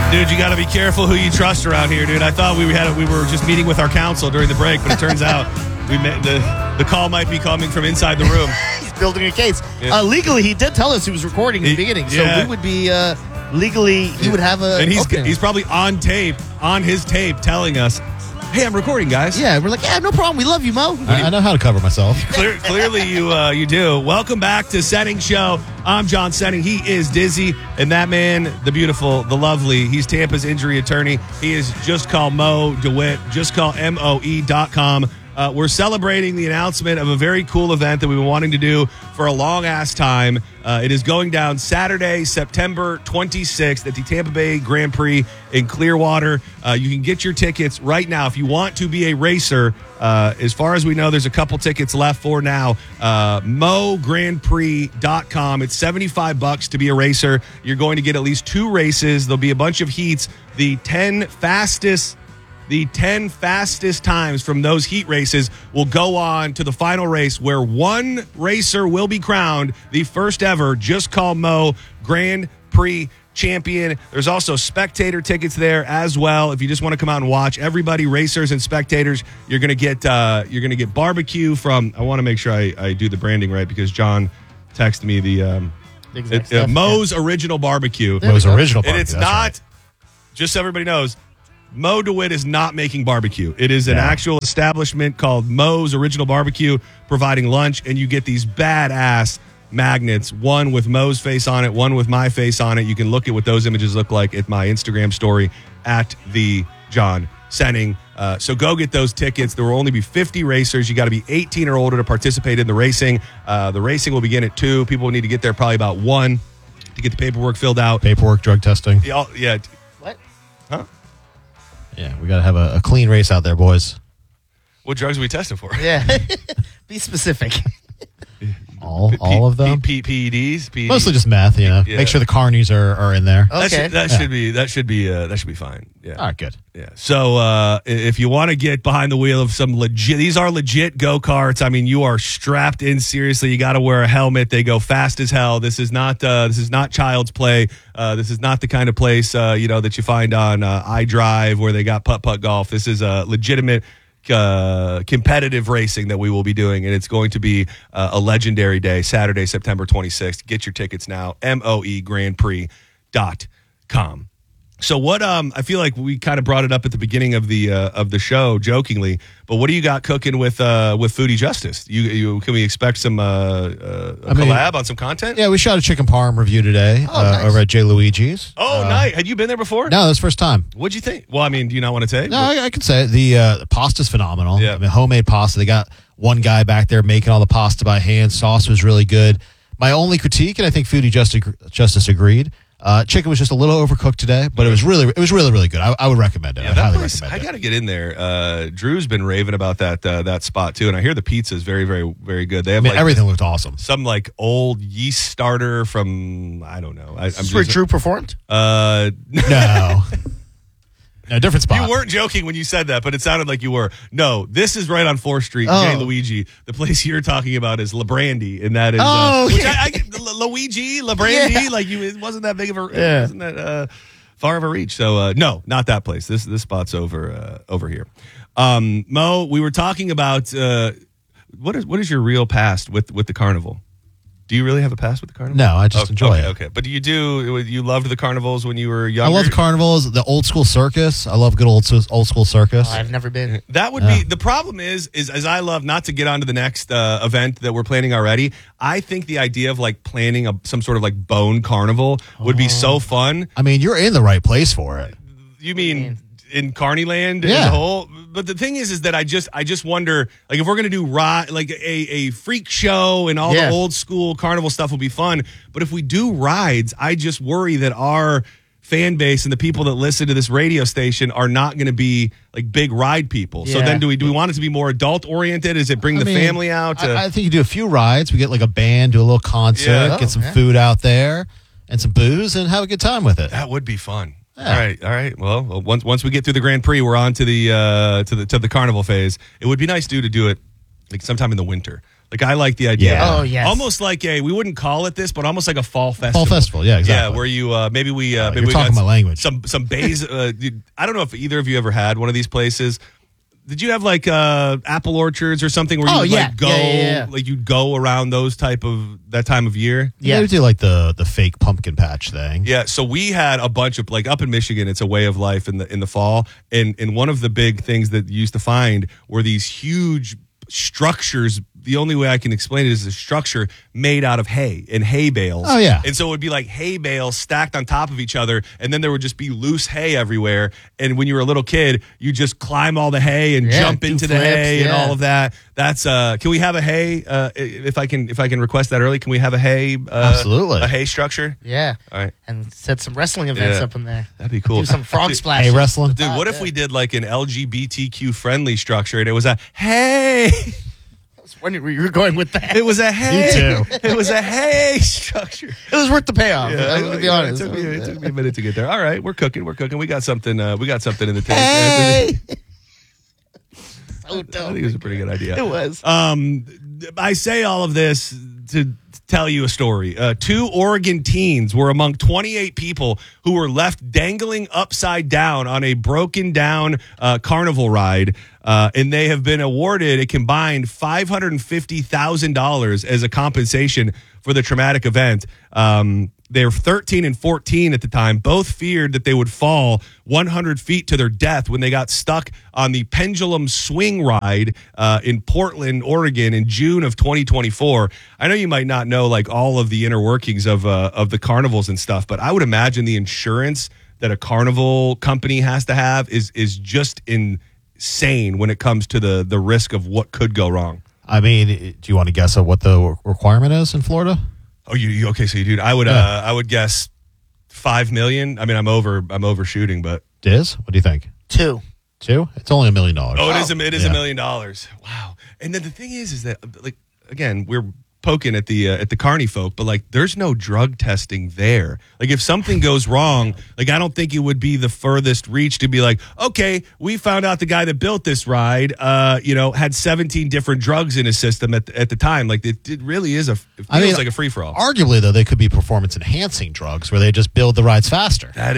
Dude, you got to be careful who you trust around here, dude. I thought we were just meeting with our counsel during the break, but it turns out the call might be coming from inside the room. He's building a case. Yeah. Legally, he did tell us he was recording in the beginning, so we would be legally. He would have a. And he's probably on his tape, telling us, "Hey, I'm recording, guys." Yeah, we're like, yeah, no problem. We love you, Mo. I know how to cover myself. Clearly, you do. Welcome back to Senning Show. I'm John Senning. He is Dizzy, and that man, the beautiful, the lovely. He's Tampa's injury attorney. He is Just Call Mo DeWitt. Just call MOE.com. We're celebrating the announcement of a very cool event that we've been wanting to do for a long-ass time. It is going down Saturday, September 26th at the Tampa Bay Grand Prix in Clearwater. You can get your tickets right now. If you want to be a racer, as far as we know, there's a couple tickets left for now. MoGrandPrix.com. It's $75 to be a racer. You're going to get at least 2 races. There'll be a bunch of heats. The 10 fastest times from those heat races will go on to the final race, where one racer will be crowned the first ever Just Call Mo Grand Prix champion. There's also spectator tickets there as well. If you just want to come out and watch, everybody, racers and spectators, you're gonna get barbecue from. I want to make sure I do the branding right, because John texted me the Mo's Original Barbecue. Mo's Original Barbecue. And it's not. Right. Just so everybody knows, Mo DeWitt is not making barbecue. It is an actual establishment called Mo's Original Barbecue, providing lunch, and you get these badass magnets, one with Mo's face on it, one with my face on it. You can look at what those images look like at my Instagram story at the John Senning. So go get those tickets. There will only be 50 racers. You got to be 18 or older to participate in the racing. The racing will begin at 2. People will need to get there probably about 1 to get the paperwork filled out. Paperwork, drug testing. Yeah. What? Huh? Yeah, we got to have a clean race out there, boys. What drugs are we testing for? Yeah. Be specific. All of them? PEDs? Mostly just meth, Yeah. Make sure the carnies are in there. Okay. That should be fine. Yeah. All right, good. Yeah. So if you want to get behind the wheel of some these are legit go-karts. I mean, you are strapped in seriously. You got to wear a helmet. They go fast as hell. This is not child's play. This is not the kind of place that you find on iDrive where they got putt-putt golf. This is a legitimate competitive racing that we will be doing, and it's going to be a legendary day, Saturday, September 26th. Get your tickets now, MoEGrandPrix.com. So what? I feel like we kind of brought it up at the beginning of the show, jokingly. But what do you got cooking with Foodie Justice? Can we expect some collab on some content? Yeah, we shot a chicken parm review today nice. over at J. Luigi's. Oh, nice. Had you been there before? No, this is first time. What'd you think? Well, I mean, do you not want to say? No, I can say it. The pasta's phenomenal. Yeah. I mean, homemade pasta. They got one guy back there making all the pasta by hand. Sauce was really good. My only critique, and I think Foodie Justice agreed, chicken was just a little overcooked today, but it was really, really good. I would recommend it. Yeah, I highly place, recommend it. I got to get in there. Drew's been raving about that spot too, and I hear the pizza is very, very, very good. They have everything looked awesome. Some old yeast starter from I don't know. This is where Drew performed? No. No, different spot. You weren't joking when you said that, but it sounded like you were. No, this is right on 4th Street, J. Luigi. The place you're talking about is La Brandy, and that is Luigi, La Brandy. Yeah. It wasn't that big of it wasn't that far of a reach. So no, not that place. This spot's over here. Mo, we were talking about what is your real past with the carnival? Do you really have a past with the carnival? No, I just enjoy it. Okay, but you loved the carnivals when you were younger? I love carnivals, the old school circus. I love good old school circus. I've never been. That would be the problem. Is as I love, not to get on to the next event that we're planning already. I think the idea of planning some sort of bone carnival would be so fun. I mean, you're in the right place for it. You mean in Carnyland as a whole? But the thing is that I just wonder, if we're gonna do a freak show and all the old school carnival stuff will be fun. But if we do rides, I just worry that our fan base and the people that listen to this radio station are not going to be big ride people. So then do we want it to be more adult oriented? Is it bring the family out? I think you do a few rides. We get a band, do a little concert, get some food out there and some booze, and have a good time with it. That would be fun. Yeah. All right. Well, once we get through the Grand Prix, we're on to the carnival phase. It would be nice to do it sometime in the winter. Like, I like the idea. Yeah. Oh, yes. Almost like we wouldn't call it this, but almost like a fall festival. Fall festival, yeah, exactly. Yeah, where you, maybe we You're maybe we talking got my language. Some bays. Dude, I don't know if either of you ever had one of these places. Did you have like apple orchards or something where you would like go, like you'd go around that time of year? Yeah, they would do like the fake pumpkin patch thing. Yeah, so we had a bunch of, like, up in Michigan, it's a way of life in the fall, and one of the big things that you used to find were these huge structures. The only way I can explain it is a structure made out of hay and hay bales. Oh, yeah. And so it would be like hay bales stacked on top of each other, and then there would just be loose hay everywhere. And when you were a little kid, you just climb all the hay and jump into the hay and all of that. That's can we have a hay? If I can request that early, can we have a hay? Absolutely, a hay structure. Yeah. All right. And set some wrestling events up in there. That'd be cool. Do some frog splash. Hey, wrestling. Dude, what if we did like an LGBTQ friendly structure and it was a hay? Where you were going with that? It was a hay. You too. It was a hay structure. It was worth the payoff. To be honest. It took me a minute to get there. All right, we're cooking. We got something. We got something in the tank. Hey. I think it was a pretty good idea. It was. I say all of this to tell you a story. 2 Oregon teens were among 28 people who were left dangling upside down on a broken down carnival ride. And they have been awarded a combined $550,000 as a compensation for the traumatic event. They were 13 and 14 at the time. Both feared that they would fall 100 feet to their death when they got stuck on the pendulum swing ride in Portland, Oregon in June of 2024. I know you might not know like all of the inner workings of the carnivals and stuff, but I would imagine the insurance that a carnival company has to have is just insane when it comes to the risk of what could go wrong. I mean, do you want to guess at what the requirement is in Florida? Oh, you okay? So, dude, I would guess $5 million. I mean, I'm overshooting, but Diz, what do you think? 2. It's only $1 million. Oh, it is $1 million. Wow. And then the thing is that, like, again, we're poking at the carny folk, but like there's no drug testing there. Like if something goes wrong, like I don't think it would be the furthest reach to be like, okay, we found out the guy that built this ride had 17 different drugs in his system at the time. Like it really is like a free for all. Arguably though, they could be performance enhancing drugs where they just build the rides faster. That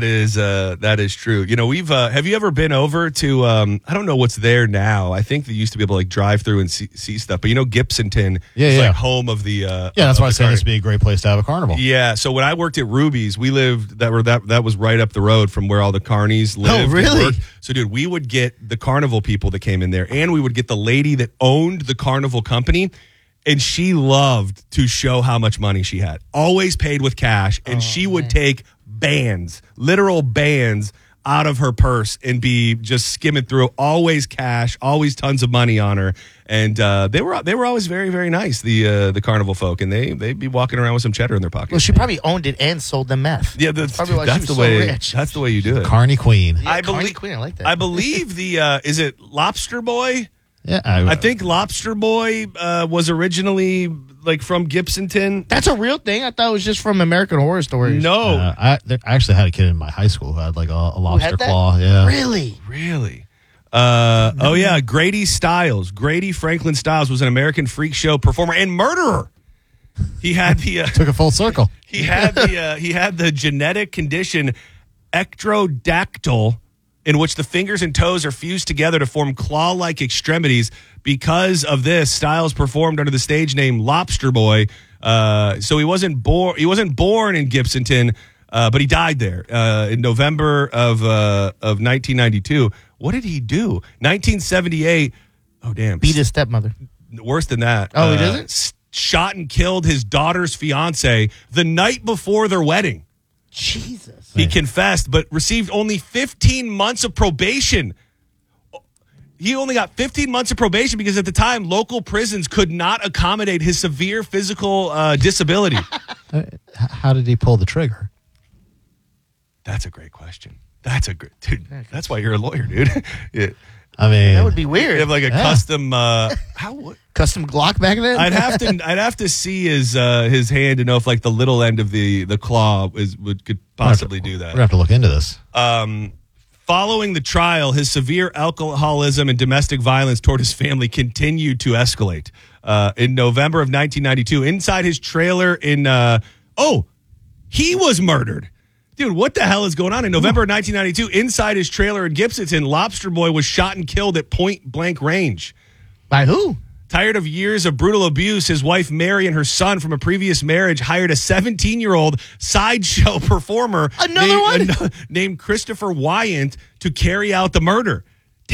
is true. You know, we've have you ever been over to I don't know what's there now. I think they used to be able to like drive through and see stuff, but you know Gibsonton is like home of the that's why I say this would be a great place to have a carnival. Yeah, so when I worked at Ruby's, we lived that was right up the road from where all the carnies lived. Oh, really? So dude, we would get the carnival people that came in there, and we would get the lady that owned the carnival company, and she loved to show how much money she had. Always paid with cash, and she would take literal bands out of her purse and be just skimming through, always cash, always tons of money on her. And they were always very, very nice, the carnival folk, and they'd be walking around with some cheddar in their pocket. Well, she probably owned it and sold them meth. Yeah, that's probably why that's she was the way. so rich. That's the way you do it. Carny Queen. Yeah, Carny Queen, I like that. I believe is it Lobster Boy? Yeah, I think Lobster Boy was originally like from Gibsonton. That's a real thing. I thought it was just from American Horror Stories. No, I actually had a kid in my high school who had like a lobster claw. Yeah, really. Oh yeah, Grady Franklin Styles was an American freak show performer and murderer. He had the took a full circle. He had the genetic condition ectrodactyl, in which the fingers and toes are fused together to form claw-like extremities. Because of this, Styles performed under the stage name Lobster Boy. So he wasn't born in Gibsonton, but he died there in November of 1992. What did he do? 1978. Oh damn! Beat his stepmother. Worse than that. Oh, he doesn't? Shot and killed his daughter's fiance the night before their wedding. Jesus. He confessed, but received only 15 months of probation. He only got 15 months of probation because at the time, local prisons could not accommodate his severe physical disability. How did he pull the trigger? That's a great question. Dude, that's why you're a lawyer, dude. Yeah. I mean, that would be weird. You have like a custom custom Glock back then? I'd have to see his hand to know if like the little end of the claw could possibly do that. We're gonna have to look into this. Following the trial, his severe alcoholism and domestic violence toward his family continued to escalate. In November of 1992, inside his trailer in, he was murdered. Dude, what the hell is going on? In November of 1992, inside his trailer in Gibsonton, Lobster Boy was shot and killed at point blank range. By who? Tired of years of brutal abuse, his wife Mary and her son from a previous marriage hired a 17-year-old sideshow performer named Christopher Wyant to carry out the murder.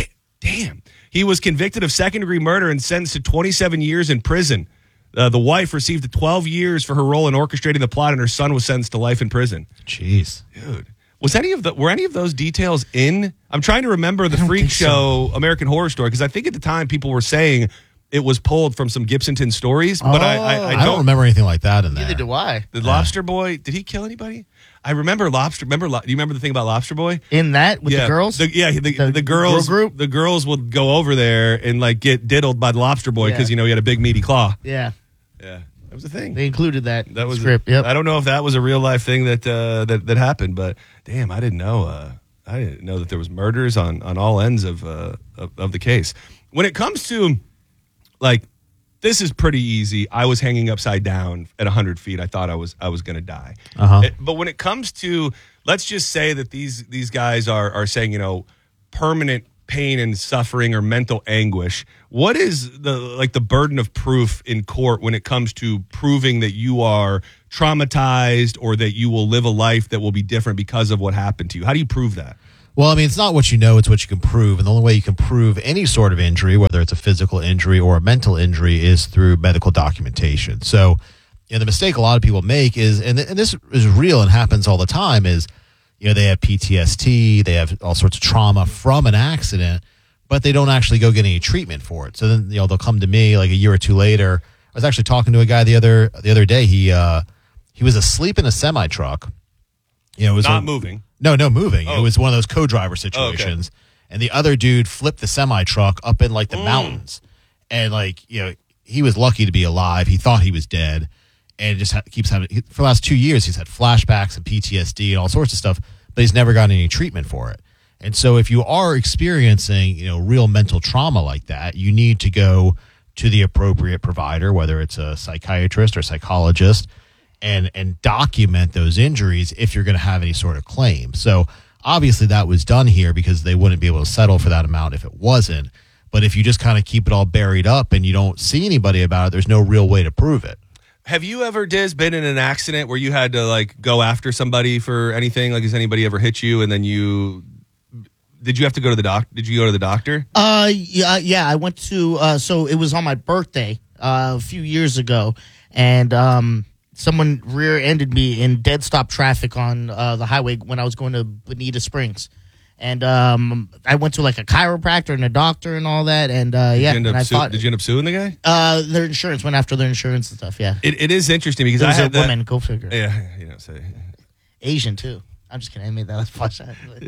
Damn. He was convicted of second-degree murder and sentenced to 27 years in prison. The wife received 12 years for her role in orchestrating the plot, and her son was sentenced to life in prison. Jeez. Dude. Were any of those details in? I'm trying to remember the freak show American Horror Story, because I think at the time people were saying it was pulled from some Gibsonton stories, but I don't remember anything like that in there. Neither do I. The Lobster Boy, did he kill anybody? I remember Lobster. Do you remember the thing about Lobster Boy? In that with the girls? The girls girl group? The girls would go over there and like get diddled by the Lobster Boy because he had a big meaty claw. Yeah. Yeah. That was a thing. They included that. That was script. Yep. I don't know if that was a real life thing that happened, but damn, I didn't know. I didn't know that there was murders on all ends of the case. When it comes to like, this is pretty easy. I was hanging upside down at 100 feet. I thought I was going to die. But when it comes to, let's just say that these guys are saying, permanent pain and suffering or mental anguish. What is the burden of proof in court when it comes to proving that you are traumatized or that you will live a life that will be different because of what happened to you? How do you prove that? Well, I mean, it's not what you know, it's what you can prove. And the only way you can prove any sort of injury, whether it's a physical injury or a mental injury, is through medical documentation. So, the mistake a lot of people make is, and this is real and happens all the time, is, they have PTSD, they have all sorts of trauma from an accident, but they don't actually go get any treatment for it. So then, they'll come to me like a year or two later. I was actually talking to a guy the other day. He was asleep in a semi-truck. It was not moving. No moving. Oh. It was one of those co-driver situations. Oh, okay. And the other dude flipped the semi-truck up in like the mountains. And he was lucky to be alive. He thought he was dead. And just keeps having, for the last 2 years, he's had flashbacks and PTSD and all sorts of stuff, but he's never gotten any treatment for it. And so if you are experiencing, real mental trauma like that, you need to go to the appropriate provider, whether it's a psychiatrist or psychologist, and document those injuries if you're going to have any sort of claim. So obviously that was done here because they wouldn't be able to settle for that amount if it wasn't. But if you just kind of keep it all buried up and you don't see anybody about it, there's no real way to prove it. Have you ever, Diz, been in an accident where you had to go after somebody for anything? Like, has anybody ever hit you and then did you have to go to the doctor? Did you go to the doctor? Yeah, I went to, so it was on my birthday a few years ago, and someone rear-ended me in dead stop traffic on the highway when I was going to Bonita Springs. And I went to a chiropractor and a doctor and all that. And did you end up suing the guy? Their insurance went after their insurance and stuff, yeah. It is interesting because I had a woman, go figure. Yeah, say. Asian, too. I'm just kidding. I made that as fun.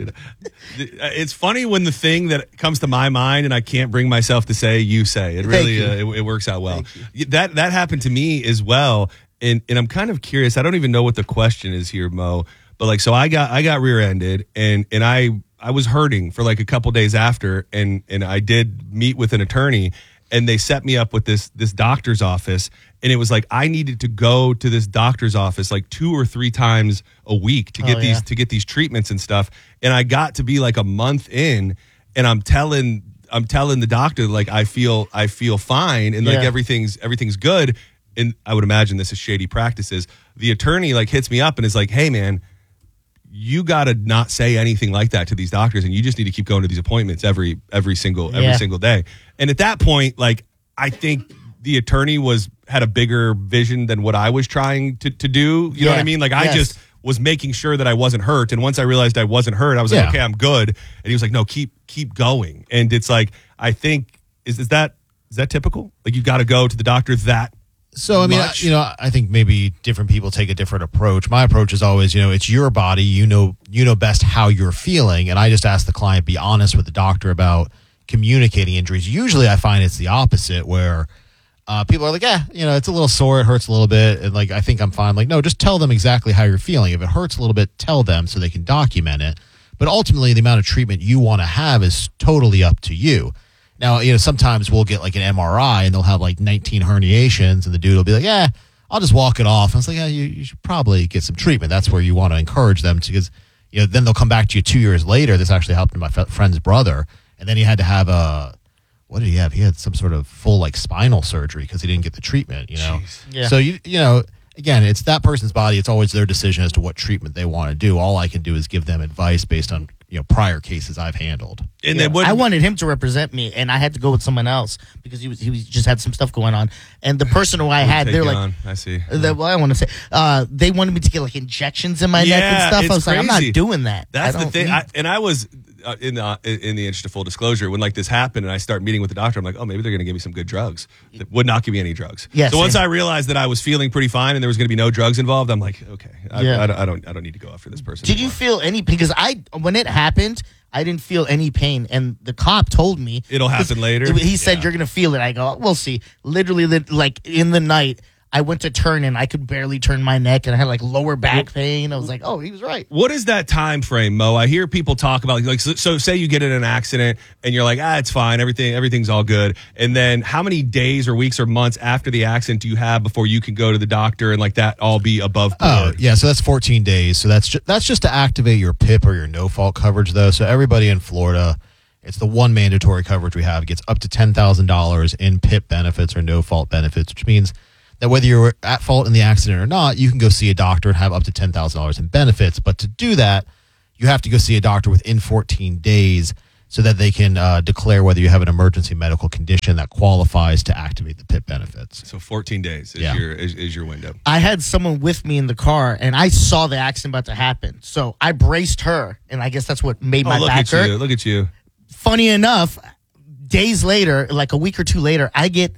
It's funny when the thing that comes to my mind and I can't bring myself to say, you say. It really it works out well. That happened to me as well. And I'm kind of curious. I don't even know what the question is here, Mo. But so I got rear-ended and I was hurting for a couple days after, and I did meet with an attorney, and they set me up with this doctor's office, and it was I needed to go to this doctor's office 2 or 3 times a week to get these treatments and stuff. And I got to be a month in, and I'm telling the doctor I feel fine and everything's good. And I would imagine this is shady practices. The attorney hits me up and is like, "Hey man, you got to not say anything like that to these doctors, and you just need to keep going to these appointments every single day." And at that point, I think the attorney had a bigger vision than what I was trying to do. You know what I mean? I just was making sure that I wasn't hurt. And once I realized I wasn't hurt, I was like, okay, I'm good. And he was like, no, keep going. And it's I think is that typical? You got to go to the doctor that. So, I mean, I think maybe different people take a different approach. My approach is always, it's your body. You know best how you're feeling. And I just ask the client, be honest with the doctor about communicating injuries. Usually I find it's the opposite where people are like, it's a little sore. It hurts a little bit. And I think I'm fine. No, just tell them exactly how you're feeling. If it hurts a little bit, tell them so they can document it. But ultimately, the amount of treatment you want to have is totally up to you. Now, sometimes we'll get like an MRI and they'll have like 19 herniations, and the dude will be like, "Yeah, I'll just walk it off." And I was like, "Yeah, you should probably get some treatment." That's where you want to encourage them to, because then they'll come back to you 2 years later. This actually happened to my friend's brother, and then he had to have what did he have? He had some sort of full like spinal surgery because he didn't get the treatment. Jeez. Yeah. So again, it's that person's body. It's always their decision as to what treatment they want to do. All I can do is give them advice based on prior cases I've handled. And Yeah. then I wanted him to represent me, and I had to go with someone else because he just had some stuff going on. And the person who I had, they're like, I see. well, I want to say, they wanted me to get like injections in my neck and stuff. it's I was like, I'm crazy. not doing that. That's I the don't thing. need- I was in the interest of full disclosure, when like this happened and I start meeting with the doctor, I'm like, oh, maybe they're going to give me some good drugs. They would not give me any drugs. Yeah, so once same. I realized that I was feeling pretty fine and there was going to be no drugs involved, I'm like, okay, Yeah. I don't need to go after this person. Did you anymore. feel any? Because when it happened, I didn't feel any pain, and the cop told me It'll happen later? He said Yeah. you're gonna feel it. I go, we'll see. Literally, like in the night, I went to turn and I could barely turn my neck, and I had like lower back pain. I was like, oh, he was right. What is that time frame, Mo? I hear people talk about like so say you get in an accident and you're like, it's fine, everything's all good. And then how many days or weeks or months after the accident do you have before you can go to the doctor and like that all be above board? Oh, yeah. So that's 14 days. So that's just to activate your PIP or your no-fault coverage, though. So everybody in Florida, it's the one mandatory coverage we have. It gets up to $10,000 in PIP benefits or no-fault benefits, which means that whether you're at fault in the accident or not, you can go see a doctor and have up to $10,000 in benefits. But to do that, you have to go see a doctor within 14 days so that they can declare whether you have an emergency medical condition that qualifies to activate the PIP benefits. So 14 days is Yeah. is your window. I had someone with me in the car, and I saw the accident about to happen. So I braced her, and I guess that's what made my look back at hurt. you! Look at you! Funny enough, days later, like a week or two later, I get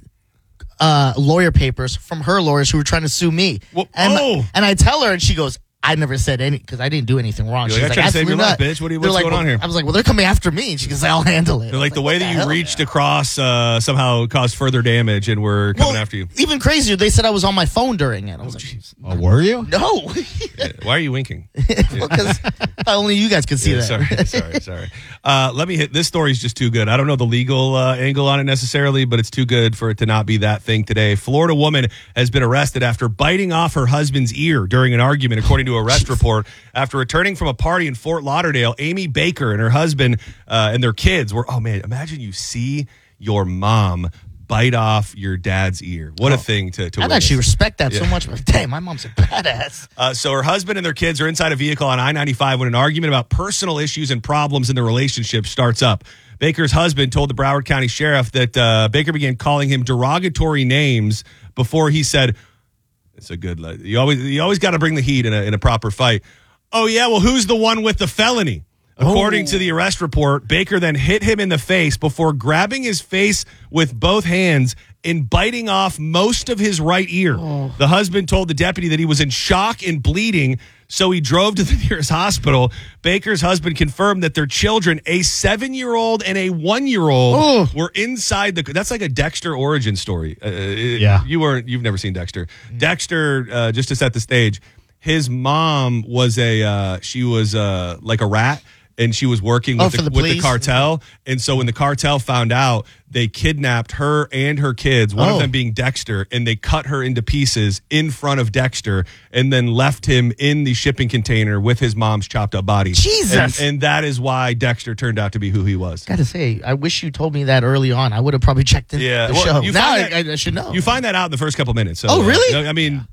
lawyer papers from her lawyers who were trying to sue me. Well, and I tell her, and she goes, I never said any, because I didn't do anything wrong. You're She's like, I tried to save your "Absolutely life, not." bitch. They're What's going on here? I was like, well, they're coming after me. And she goes, I'll handle it. They're like, I was the way "What that you hell?" reached across somehow caused further damage, and we're coming after you. Even crazier, they said I was on my phone during it. I was like, Oh, were you? no. Why are you winking? Because only you guys could see Yeah, that. sorry. Let me hit this story's just too good. I don't know the legal angle on it necessarily, but it's too good for it to not be that thing today. Florida woman has been arrested after biting off her husband's ear during an argument, according to arrest report. After returning from a party in Fort Lauderdale, Amy Baker and her husband and their kids were, oh man, imagine you see your mom bite off your dad's ear. What a thing to I'd witness. actually respect that so much. But damn, my mom's a badass. So her husband and their kids are inside a vehicle on I-95 when an argument about personal issues and problems in the relationship starts up. Baker's husband told the Broward County Sheriff that Baker began calling him derogatory names before he said, it's a good, you always got to bring the heat in a proper fight. Oh yeah, well, who's the one with the felony? According to the arrest report, Baker then hit him in the face before grabbing his face with both hands and biting off most of his right ear. The husband told the deputy that he was in shock and bleeding, so he drove to the nearest hospital. Baker's husband confirmed that their children, a 7-year-old and a 1-year-old, were inside the. That's like a Dexter origin story. Yeah. You've never seen Dexter. Dexter, just to set the stage, his mom was she was like a rat. And she was working with for the the police? cartel. And so when the cartel found out, they kidnapped her and her kids, one of them being Dexter, and they cut her into pieces in front of Dexter and then left him in the shipping container with his mom's chopped up body. Jesus. And that is why Dexter turned out to be who he was. Gotta say, I wish you told me that early on. I would have probably checked in Yeah. the well, show. you Now find that- I should know. You find that out in the first couple minutes. So, Oh, really? I mean,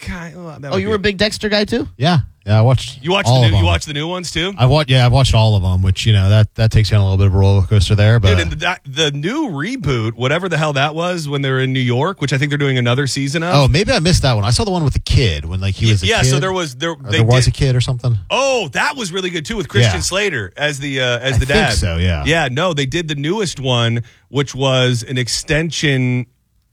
you were a big Dexter guy too? Yeah. I watched. You watched all of them. you watched the new ones too? I've watched all of them, which that takes you on a little bit of a roller coaster there. But Dude, and the new reboot, whatever the hell that was, when they were in New York, which I think they're doing another season of. oh, maybe I missed that one. I saw the one with the kid when he was a kid. So there was Or there was a kid or something. Oh, that was really good too with Christian Yeah. Slater as the dad. think so, yeah. Yeah, no, they did the newest one, which was an extension.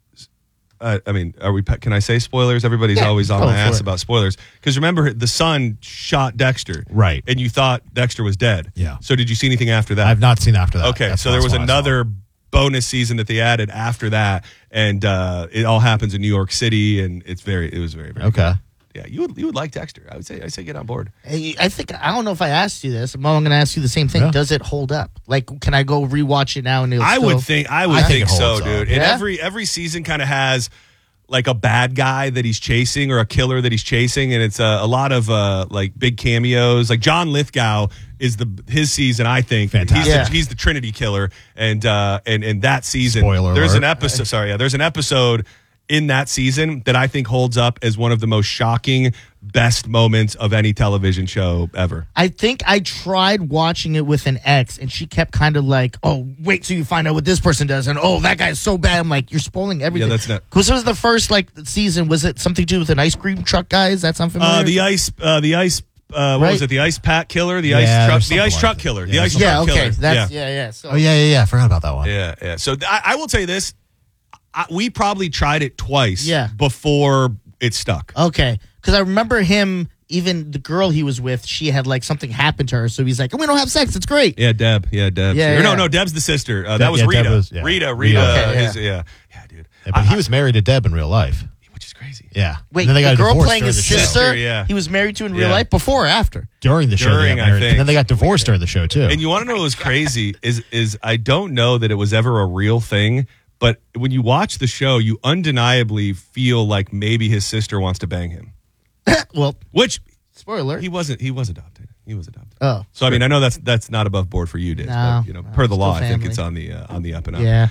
I mean, can I say spoilers? Everybody's always on go my for ass it. about spoilers because remember the son shot Dexter, Right. And you thought Dexter was dead. Yeah. So did you see anything after that? I've not seen after that. Okay, That's so there was what I saw. another bonus season that they added after that, and it all happens in New York City, and it was very, very Okay. good. Yeah, you would like Dexter. I say get on board. Hey, I don't know if I asked you this. Mo, I'm going to ask you the same thing. Yeah. Does it hold up? Like, can I go rewatch it now? And I would think it so, holds up. dude. And Yeah? every season kind of has like a bad guy that he's chasing or a killer that he's chasing, and it's a lot of like big cameos. Like John Lithgow is his season. I think Fantastic. he's the Trinity killer, and that season Spoiler there's alert. an episode. Sorry, there's an episode in that season that I think holds up as one of the most shocking, best moments of any television show ever. I think I tried watching it with an ex, and she kept kind of like, "Oh, wait till you find out what this person does," and "Oh, that guy's so bad." I'm like, "You're spoiling everything." Yeah, that's not- because it was the first like season. Was it something to do with an ice cream truck guy? Is that something familiar? The ice. What Right. was it? The ice pack killer. The Yeah, ice truck. there's The ice something truck like killer. that. The Yeah, ice something- yeah, truck okay, killer. that's yeah. So Oh yeah. I forgot about that one. Yeah. So I will tell you this: we probably tried it twice. Yeah. Before it stuck. okay, because I remember him. Even the girl he was with, she had like something happen to her, so he's like, "We don't have sex. It's great." Yeah, Deb. Yeah, Deb. Yeah, Or no, yeah. Deb's the sister. That was yeah, Rita. Deb was- yeah. Rita. Okay, Yeah, dude. Yeah, but he was married to Deb in real life. Which is crazy. Yeah. Wait, And then they got the girl divorced playing during his the show. sister, Yeah. he was married to in real Yeah. life before or after? During the show, During, they I got married. think. And then they got divorced during the show too. And you want to know what was crazy is I don't know that it was ever a real thing, but when you watch the show, you undeniably feel like maybe his sister wants to bang him. Well, Which spoiler alert. he wasn't. He was adopted. He was adopted. Oh, So I mean, I know that's not above board for you, Diz, No. but per the Still law, I think family. it's on the up and up. yeah.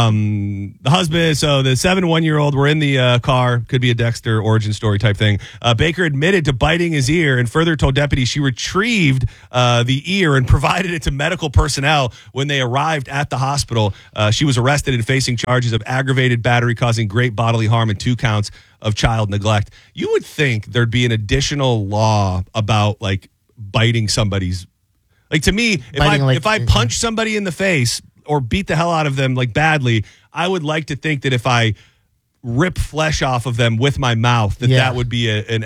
The husband, so the 7-1-year-old, were in the car. Could be a Dexter origin story type thing. Baker admitted to biting his ear and further told deputies she retrieved the ear and provided it to medical personnel when they arrived at the hospital. She was arrested and facing charges of aggravated battery causing great bodily harm and 2 counts of child neglect. You would think there'd be an additional law about like biting somebody's. Like to me, if I punch somebody in the face or beat the hell out of them like badly, I would like to think that if I rip flesh off of them with my mouth, that would be an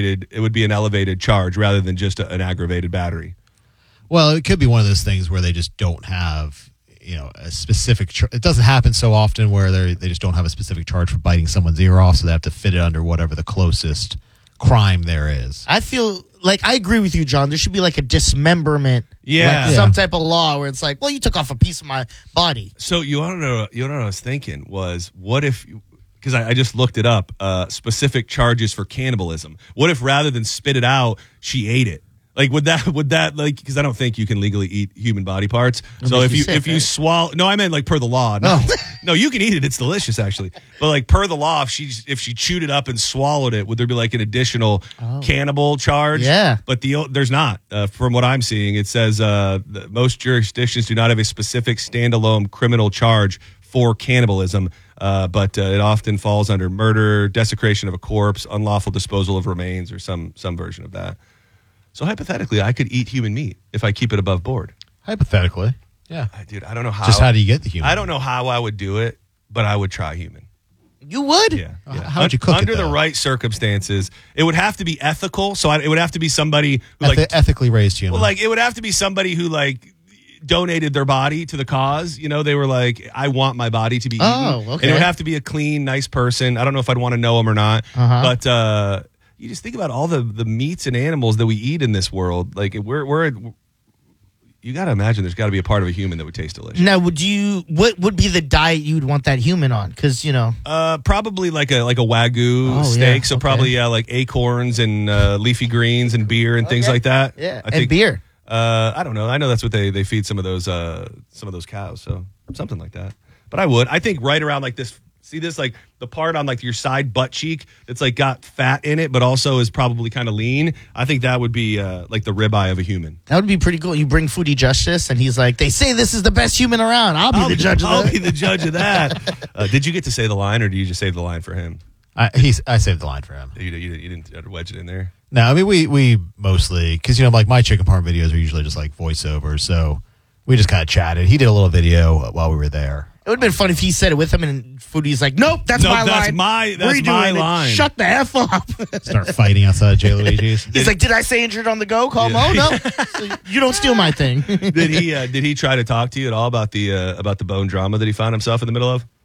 elevated charge rather than just an aggravated battery. Well, it could be one of those things where they just don't have, a specific. It doesn't happen so often where they just don't have a specific charge for biting someone's ear off, so they have to fit it under whatever the closest crime there is. I feel like I agree with you, John. There should be like a dismemberment, Yeah. like some type of law where it's like, well, you took off a piece of my body. So you want to know? You know what I was thinking was, what if? Because I just looked it up. Specific charges for cannibalism. What if rather than spit it out, she ate it? Like would that like? Because I don't think you can legally eat human body parts. So makes if you you sick, if you right? swallow, no, I meant like per the law. No, no, you can eat it. It's delicious actually. But like per the law, if she chewed it up and swallowed it, would there be like an additional cannibal charge? Yeah. But there's not. From what I'm seeing, it says that most jurisdictions do not have a specific standalone criminal charge for cannibalism, but it often falls under murder, desecration of a corpse, unlawful disposal of remains, or some version of that. So hypothetically, I could eat human meat if I keep it above board. Hypothetically, yeah. Dude, I don't know how. Just how do you get the human? I don't know how I would do it, but I would try human. You would? Yeah. How would you cook it, under the though? right circumstances? It would have to be ethical. So it would have to be somebody who Ethically raised human. well, like it would have to be somebody who like donated their body to the cause. They were like, I want my body to be eaten. Oh, okay. And it would have to be a clean, nice person. I don't know if I'd want to know him or not. But you just think about all the meats and animals that we eat in this world. Like you got to imagine there's got to be a part of a human that would taste delicious. Now, what would be the diet you'd want that human on? Because, Probably like a Wagyu Oh, steak. yeah. So Okay. probably like acorns and leafy greens and beer and things Okay. like that. yeah, I think, and beer. I don't know. I know that's what they feed some of those cows. So something like that. But I think right around like this. See this, like the part on like your side butt cheek that's like got fat in it, but also is probably kind of lean. I think that would be like the ribeye of a human. That would be pretty cool. You bring Foodie Justice, and he's like, they say this is the best human around. I'll be the judge of I'll that. be the judge of that. Did you get to say the line, or do you just save the line for him? I saved the line for him. You didn't wedge it in there. No, I mean we mostly because like my chicken parm videos are usually just like voiceover, so we just kind of chatted. He did a little video while we were there. It would have been fun if he said it with him, and Foodie's like, nope, that's my line. That's my line. Shut the F up. Start fighting outside J. Luigi's. He's like, did I say injured on the go? Call Mo? No. So you don't steal my thing. Did he try to talk to you at all about the bone drama that he found himself in the middle of?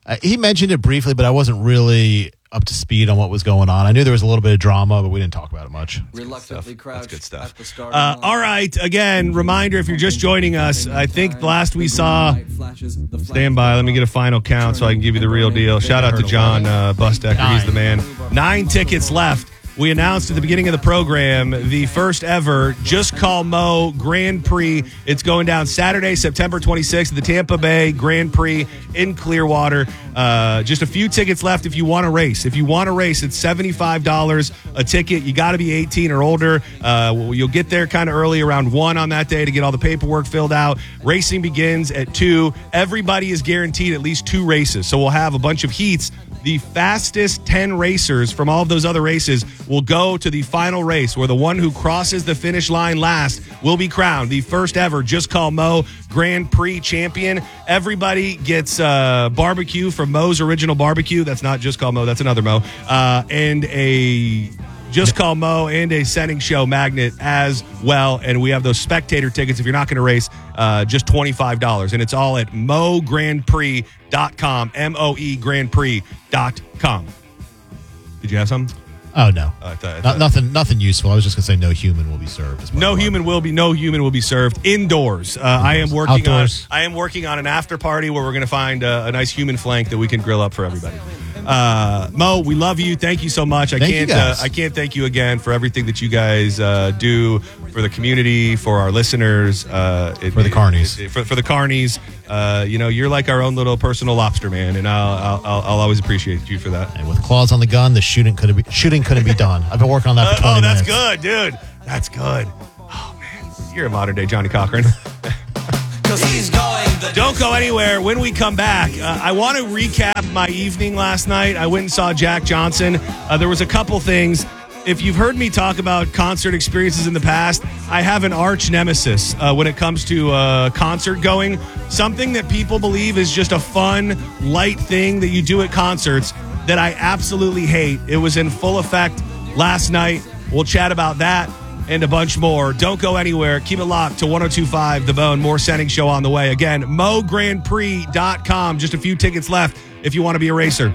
He mentioned it briefly, but I wasn't really up to speed on what was going on. I knew there was a little bit of drama, but we didn't talk about it much. Reluctantly That's good stuff. at the start All right. Again, reminder, if you're just joining us, I think the last we saw, stand by, let me get a final count so I can give you the real deal. Shout out to John Bustecker. He's the man. 9 tickets left. We announced at the beginning of the program the first ever Just Call Mo Grand Prix. It's going down Saturday, September 26th at the Tampa Bay Grand Prix in Clearwater. Just a few tickets left if you want to race. If you want to race, it's $75 a ticket. You got to be 18 or older. You'll get there kind of early, around 1 on that day, to get all the paperwork filled out. Racing begins at 2. Everybody is guaranteed at least 2 races. So we'll have a bunch of heats. The fastest 10 racers from all of those other races will go to the final race, where the one who crosses the finish line last will be crowned the first ever Just Call Mo Grand Prix champion. Everybody gets barbecue from Mo's Original Barbecue. That's not Just Call Mo, that's another Mo. And a Just Call Mo and a Setting Show magnet as well. And we have those spectator tickets if you're not going to race, just $25. And it's all at moegrandprix.com, moegrandprix.com. Did you have something? Oh, no. I thought- Nothing useful. I was just going to say no human will be served. No human will be served indoors. I am working on an after party where we're going to find a nice human flank that we can grill up for everybody. Mo, we love you. Thank you so much. I can't thank you again for everything that you guys do for the community, for our listeners, for the carnies. For the carnies. You're like our own little personal lobster man, and I'll always appreciate you for that. And with claws on the gun, the shooting couldn't be done. I've been working on that for 20 minutes. That's good, dude. That's good. Oh man, you're a modern day Johnny Cochran. Don't go anywhere. When we come back, I want to recap my evening last night. I went and saw Jack Johnson. There was a couple things. If you've heard me talk about concert experiences in the past, I have an arch nemesis when it comes to concert going. Something that people believe is just a fun, light thing that you do at concerts that I absolutely hate. It was in full effect last night. We'll chat about that and a bunch more. Don't go anywhere. Keep it locked to 102.5 The Bone. More Setting Show on the way. Again, moegrandprix.com. Just a few tickets left if you want to be a racer.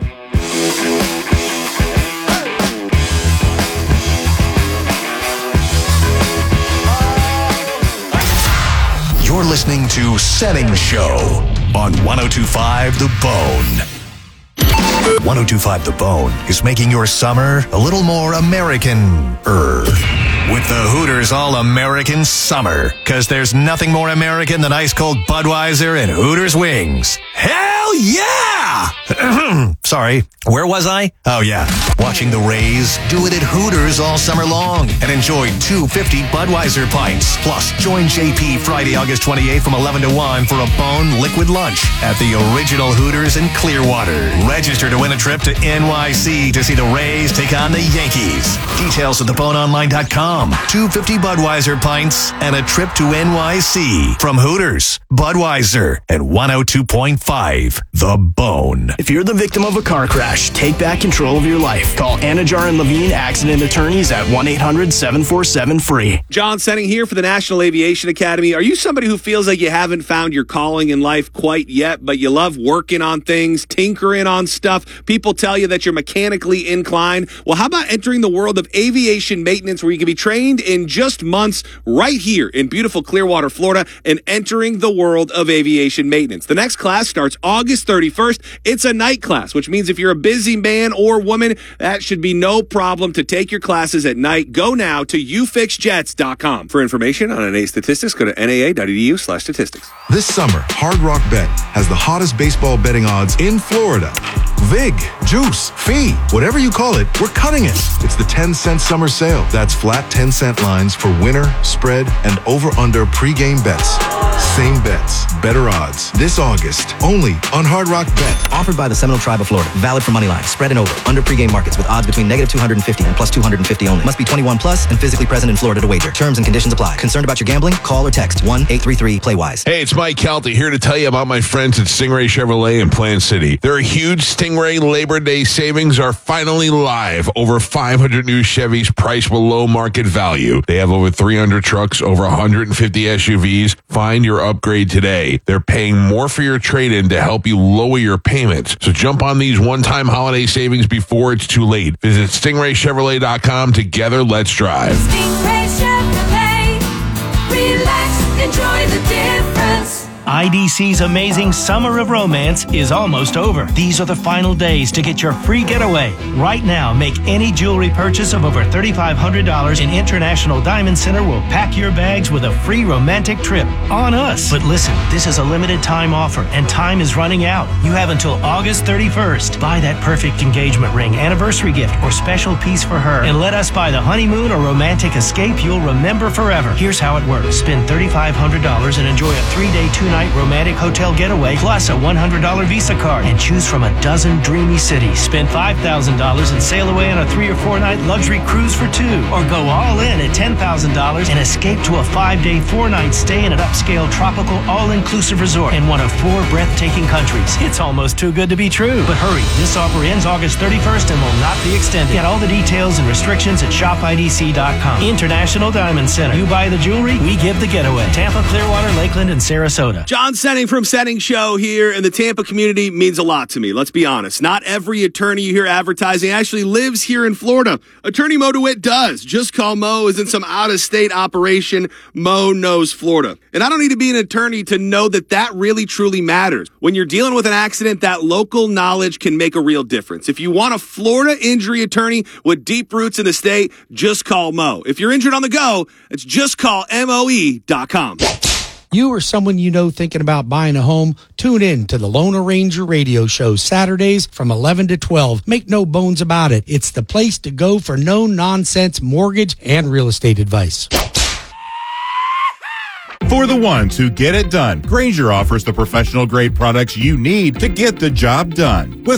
You're listening to Setting Show on 102.5 The Bone. 102.5 The Bone is making your summer a little more American-er. With the Hooters All-American Summer. Because there's nothing more American than ice-cold Budweiser and Hooters wings. Hell yeah! Sorry, where was I? Oh yeah, watching the Rays do it at Hooters all summer long. And enjoy 250 Budweiser pints. Plus, join JP Friday, August 28th from 11 to 1 for a Bone Liquid Lunch at the original Hooters in Clearwater. Register to win a trip to NYC to see the Rays take on the Yankees. Details at theboneonline.com. 250 Budweiser pints and a trip to NYC from Hooters, Budweiser, and 102.5 The Bone. If you're the victim of a car crash, take back control of your life. Call Anajar and Levine Accident Attorneys at 1-800-747-FREE. John Setting here for the National Aviation Academy. Are you somebody who feels like you haven't found your calling in life quite yet, but you love working on things, tinkering on stuff? People tell you that you're mechanically inclined. Well, how about entering the world of aviation maintenance, where you can be trained in just months right here in beautiful Clearwater, Florida, and entering the world of aviation maintenance. The next class starts August 31st. It's a night class, which means if you're a busy man or woman, that should be no problem to take your classes at night. Go now to ufixjets.com. For information on NAA statistics, go to naa.edu/statistics. This summer, Hard Rock Bet has the hottest baseball betting odds in Florida. Vig, juice, fee, whatever you call it, we're cutting it. It's the 10-cent summer sale. That's flat 10-cent lines for winner, spread, and over-under pregame bets. Same bets, better odds. This August, only on Hard Rock Bet. Offered by the Seminole Tribe of Florida. Valid for money line, spread and over. Under pregame markets with odds between -250 and +250 only. Must be 21 plus and physically present in Florida to wager. Terms and conditions apply. Concerned about your gambling? Call or text 1-833-PLAY-WISE. Hey, it's Mike Calty here to tell you about my friends at Stingray Chevrolet in Plant City. Their huge Stingray Labor Day savings are finally live. Over 500 new Chevys priced below market value. They have over 300 trucks, over 150 SUVs. Find your upgrade today. today. They're paying more for your trade-in to help you lower your payments. So jump on these one-time holiday savings before it's too late. Visit StingrayChevrolet.com. Together, let's drive. Stingray Chevrolet. Relax, enjoy the difference. IDC's amazing Summer of Romance is almost over. These are the final days to get your free getaway. Right now, make any jewelry purchase of over $3,500 in International Diamond Center will pack your bags with a free romantic trip on us. But listen, this is a limited time offer and time is running out. You have until August 31st. Buy that perfect engagement ring, anniversary gift, or special piece for her and let us buy the honeymoon or romantic escape you'll remember forever. Here's how it works. Spend $3,500 and enjoy a 3-day, 2-night romantic hotel getaway plus a $100 Visa card and choose from a dozen dreamy cities. Spend $5,000 and sail away on a 3 or 4 night luxury cruise for 2, or go all in at $10,000 and escape to a 5-day, 4-night stay in an upscale tropical all-inclusive resort in one of 4 breathtaking countries. It's almost too good to be true. But hurry, this offer ends August 31st and will not be extended. Get all the details and restrictions at shopidc.com. International Diamond Center. You buy the jewelry, we give the getaway. Tampa, Clearwater, Lakeland, and Sarasota. John Senning from Senning Show here, and the Tampa community means a lot to me. Let's be honest. Not every attorney you hear advertising actually lives here in Florida. Attorney Mo DeWitt does. Just Call Mo isn't some out-of-state operation. Mo knows Florida. And I don't need to be an attorney to know that that really, truly matters. When you're dealing with an accident, that local knowledge can make a real difference. If you want a Florida injury attorney with deep roots in the state, just call Mo. If you're injured on the go, it's justcallmoe.com. You or someone you know thinking about buying a home, tune in to the Loner Ranger radio show Saturdays from 11 to 12. Make no bones about it. It's the place to go for no-nonsense mortgage and real estate advice. For the ones who get it done, Grainger offers the professional-grade products you need to get the job done. With